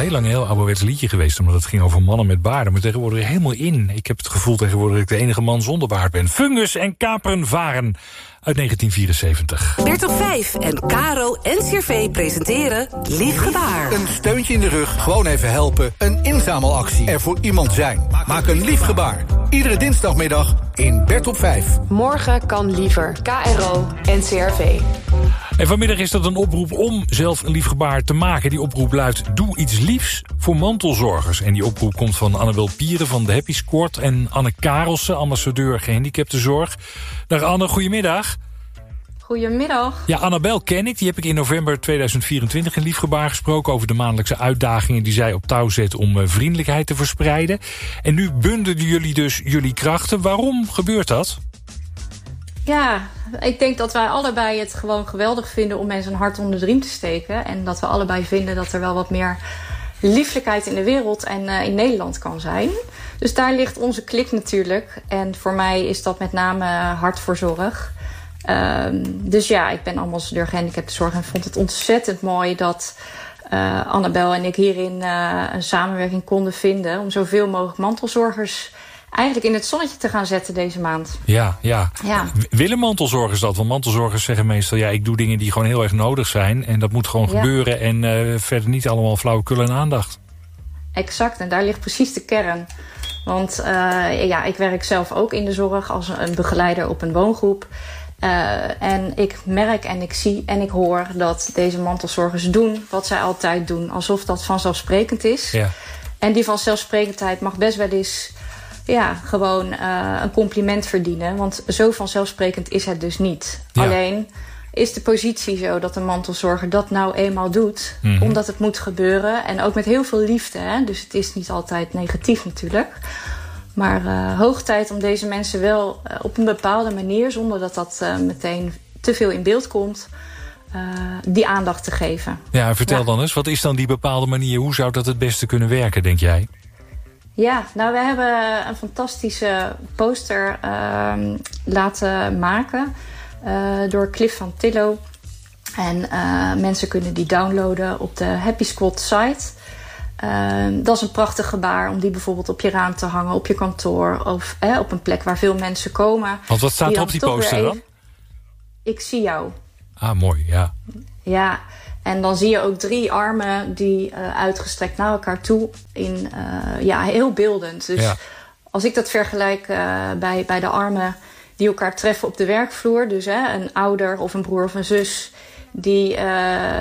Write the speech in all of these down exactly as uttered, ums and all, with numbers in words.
heel lang een heel ouderwets liedje geweest, omdat het ging over mannen met baarden. Maar tegenwoordig helemaal in. Ik heb het gevoel tegenwoordig dat ik de enige man zonder baard ben. Fungus en kaperen varen uit negentien vierenzeventig. Bert op vijf en Caro en Cirvé presenteren Lief Gebaar. Een steuntje in de rug, gewoon even helpen. Een inzamelactie, er voor iemand zijn. Maak een lief gebaar. Iedere dinsdagmiddag in Bert op vijf. Morgen kan liever. K R O en C R V. En vanmiddag is dat een oproep om zelf een lief gebaar te maken. Die oproep luidt: doe iets liefs voor mantelzorgers. En die oproep komt van Annabel Pieren van de Happy Squad en Anne Karelsen, ambassadeur gehandicaptenzorg. Dag Anne, goedemiddag. Goedemiddag. Ja, Annabel ken ik. Die heb ik in november tweeduizend vierentwintig in Lief Gebaar gesproken over de maandelijkse uitdagingen die zij op touw zet om uh, vriendelijkheid te verspreiden. En nu bundelen jullie dus jullie krachten. Waarom gebeurt dat? Ja, ik denk dat wij allebei het gewoon geweldig vinden om mensen een hart onder de riem te steken. En dat we allebei vinden dat er wel wat meer lieflijkheid in de wereld en uh, in Nederland kan zijn. Dus daar ligt onze klik natuurlijk. En voor mij is dat met name hart voor zorg. Um, dus ja, ik ben ambassadeur gehandicaptenzorg en vond het ontzettend mooi dat uh, Annabel en ik hierin uh, een samenwerking konden vinden om zoveel mogelijk mantelzorgers eigenlijk in het zonnetje te gaan zetten deze maand. Ja, ja. ja. Willen mantelzorgers dat? Want mantelzorgers zeggen meestal, ja, ik doe dingen die gewoon heel erg nodig zijn. En dat moet gewoon ja. gebeuren en uh, verder niet allemaal flauwekul en aandacht. Exact, en daar ligt precies de kern. Want uh, ja, ik werk zelf ook in de zorg als een begeleider op een woongroep. Uh, en ik merk en ik zie en ik hoor dat deze mantelzorgers doen wat zij altijd doen. Alsof dat vanzelfsprekend is. Ja. En die vanzelfsprekendheid mag best wel eens ja, gewoon uh, een compliment verdienen. Want zo vanzelfsprekend is het dus niet. Ja. Alleen is de positie zo dat een mantelzorger dat nou eenmaal doet. Mm-hmm. Omdat het moet gebeuren. En ook met heel veel liefde. Hè? Dus het is niet altijd negatief natuurlijk. Maar uh, hoog tijd om deze mensen wel uh, op een bepaalde manier, zonder dat dat uh, meteen te veel in beeld komt, uh, die aandacht te geven. Ja, vertel ja. dan eens, wat is dan die bepaalde manier? Hoe zou dat het beste kunnen werken, denk jij? Ja, nou, we hebben een fantastische poster uh, laten maken uh, door Cliff van Tillo. En uh, mensen kunnen die downloaden op de Happy Squad site. Uh, dat is een prachtig gebaar om die bijvoorbeeld op je raam te hangen, op je kantoor of eh, op een plek waar veel mensen komen. Want wat staat er op die poster dan? Ik zie jou. Ah, mooi, ja. Ja, en dan zie je ook drie armen die uh, uitgestrekt naar elkaar toe in, uh, ja, heel beeldend. Dus ja. als ik dat vergelijk uh, bij, bij de armen die elkaar treffen op de werkvloer, dus hè, een ouder of een broer of een zus die uh,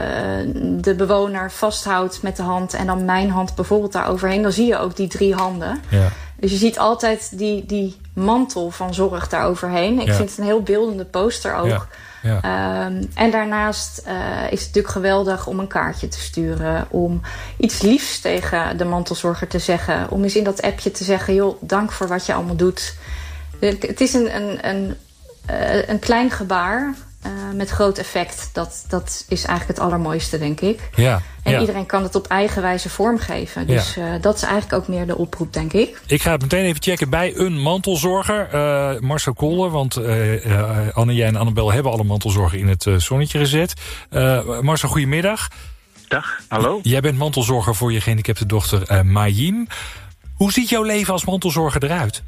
de bewoner vasthoudt met de hand en dan mijn hand bijvoorbeeld daar overheen, dan zie je ook die drie handen. Ja. Dus je ziet altijd die, die mantel van zorg daar overheen. Ik ja. vind het een heel beeldende poster ook. Ja. Ja. Um, en daarnaast uh, is het natuurlijk geweldig om een kaartje te sturen, om iets liefs tegen de mantelzorger te zeggen, om eens in dat appje te zeggen, joh, dank voor wat je allemaal doet. Het is een, een, een, een klein gebaar Uh, met groot effect. Dat, dat is eigenlijk het allermooiste, denk ik. Ja, en ja. iedereen kan het op eigen wijze vormgeven. Dus ja. uh, dat is eigenlijk ook meer de oproep, denk ik. Ik ga het meteen even checken bij een mantelzorger. Uh, Marcel Koller, want uh, uh, Anne, jij en Annabel hebben alle mantelzorger in het uh, zonnetje gezet. Uh, Marcel, goedemiddag. Dag, hallo. Jij bent mantelzorger voor je gehandicapte dochter uh, Mayim. Hoe ziet jouw leven als mantelzorger eruit?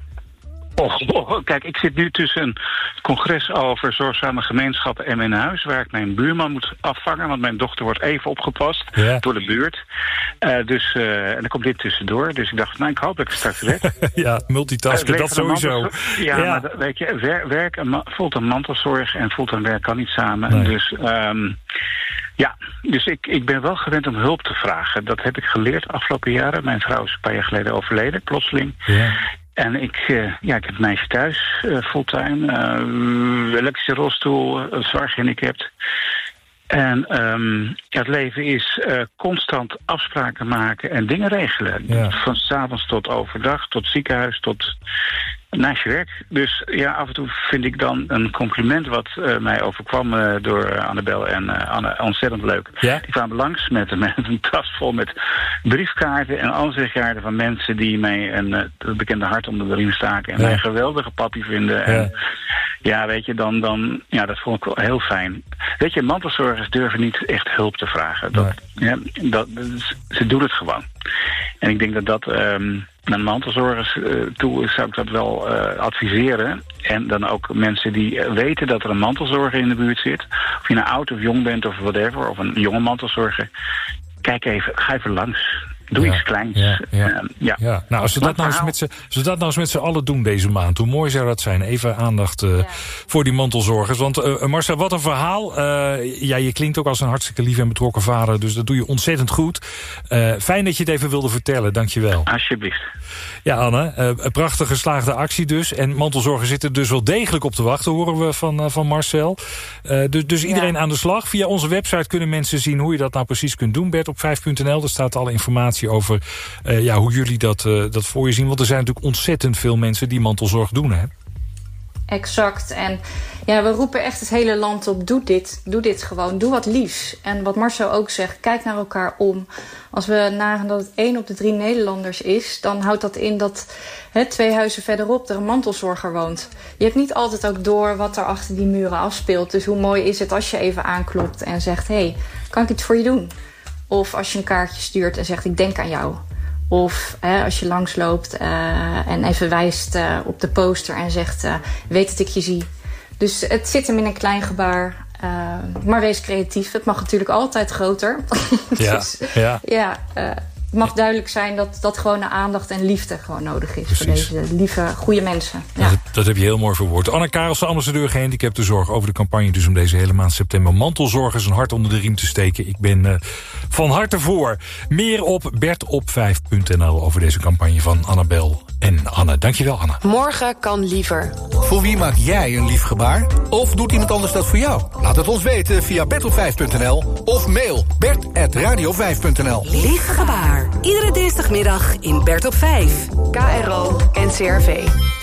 Oh, oh, kijk, ik zit nu tussen een congres over zorgzame gemeenschappen en mijn huis, waar ik mijn buurman moet afvangen, want mijn dochter wordt even opgepast ja. door de buurt. Uh, dus, uh, en dan komt dit tussendoor. Dus ik dacht, nou, ik hoop dat ik het straks red. Ja, multitasken, uh, dat sowieso. Ja, ja, maar weet je, wer, werk, voelt een mantelzorg en voelt een werk kan niet samen. Nee. Dus um, ja, dus ik, ik ben wel gewend om hulp te vragen. Dat heb ik geleerd de afgelopen jaren. Mijn vrouw is een paar jaar geleden overleden, plotseling. Ja. En ik, uh, ja, ik heb een meisje thuis, uh, fulltime, uh, elektrische rolstoel, uh, zwaar gehandicapt. En um, ja, het leven is uh, constant afspraken maken en dingen regelen. Ja. Van 's avonds tot overdag, tot ziekenhuis, tot naast je werk. Dus ja, af en toe vind ik dan een compliment wat uh, mij overkwam uh, door uh, Annabel en uh, Anne ontzettend leuk. Ja? Die kwamen langs met, met een tas vol met briefkaarten en ansichtkaarten van mensen die mij een uh, bekende hart onder de riem staken en ja. mij een geweldige papi vinden. Ja. En Ja, weet je, dan, dan, ja, dat vond ik wel heel fijn. Weet je, mantelzorgers durven niet echt hulp te vragen. Dat, nee. ja, dat, dat, ze doen het gewoon. En ik denk dat dat um, naar mantelzorgers uh, toe zou ik dat wel uh, adviseren. En dan ook mensen die uh, weten dat er een mantelzorger in de buurt zit. Of je nou oud of jong bent of whatever, of een jonge mantelzorger. Kijk even, ga even langs. Doe ja, iets kleins. Ja, ja. Uh, ja. ja. Nou, als we dat nou eens met z'n, als we dat nou eens met z'n allen doen deze maand, hoe mooi zou dat zijn? Even aandacht uh, ja. voor die mantelzorgers. Want uh, Marcel, wat een verhaal. Uh, ja, je klinkt ook als een hartstikke lief en betrokken vader, dus dat doe je ontzettend goed. Uh, fijn dat je het even wilde vertellen, dankjewel. Alsjeblieft. Ja, Anne, uh, een prachtig geslaagde actie dus. En mantelzorgers zitten dus wel degelijk op te wachten, horen we van, uh, van Marcel. Uh, dus, dus iedereen ja. aan de slag. Via onze website kunnen mensen zien hoe je dat nou precies kunt doen. Bert op vijf punt n l, daar staat alle informatie over uh, ja, hoe jullie dat, uh, dat voor je zien. Want er zijn natuurlijk ontzettend veel mensen die mantelzorg doen, hè? Exact. En ja, we roepen echt het hele land op, doe dit. Doe dit gewoon. Doe wat liefs. En wat Marcel ook zegt, kijk naar elkaar om. Als we nagaan dat het één op de drie Nederlanders is, dan houdt dat in dat he, twee huizen verderop er een mantelzorger woont. Je hebt niet altijd ook door wat er achter die muren afspeelt. Dus hoe mooi is het als je even aanklopt en zegt, hé, hey, kan ik iets voor je doen? Of als je een kaartje stuurt en zegt, ik denk aan jou. Of hè, als je langsloopt uh, en even wijst uh, op de poster en zegt, uh, weet dat ik je zie. Dus het zit hem in een klein gebaar. Uh, maar wees creatief. Het mag natuurlijk altijd groter. Ja, dus, ja. ja uh, het mag duidelijk zijn dat, dat gewone aandacht en liefde gewoon nodig is. Precies. Voor deze lieve, goede mensen. Ja. Dat, dat heb je heel mooi verwoord. Anne Karelsen, ambassadeur gehandicaptenzorg, over de campagne dus om deze hele maand september mantelzorgers een hart onder de riem te steken. Ik ben uh, van harte voor. Meer op bert op vijf punt n l over deze campagne van Annabel en Anne. Dankjewel, Anne. Morgen kan liever. Voor wie maak jij een lief gebaar? Of doet iemand anders dat voor jou? Laat het ons weten via bert op vijf punt n l of mail bert at radio vijf punt n l. Lief gebaar. Iedere dinsdagmiddag in Bert op vijf. K R O en C R V.